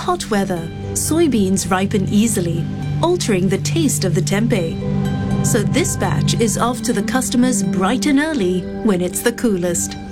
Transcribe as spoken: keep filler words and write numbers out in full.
hot weather, soybeans ripen easily, altering the taste of the tempeh. So this batch is off to the customers bright and early when it's the coolest.